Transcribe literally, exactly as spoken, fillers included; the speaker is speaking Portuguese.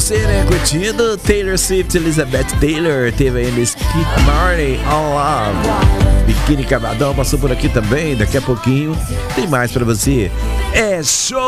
você, né, curtindo Taylor Swift, Elizabeth Taylor. Teve ainda Skip Marley, On Love. Biquíni Cavadão passou por aqui também. Daqui a pouquinho tem mais pra você. É show!